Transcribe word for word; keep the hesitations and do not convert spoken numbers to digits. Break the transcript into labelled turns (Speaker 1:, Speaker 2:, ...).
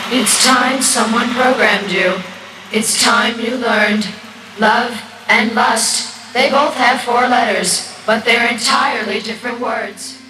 Speaker 1: It's time someone programmed you. It's time you learned. Love and lust, they both have four letters, but they're entirely different words.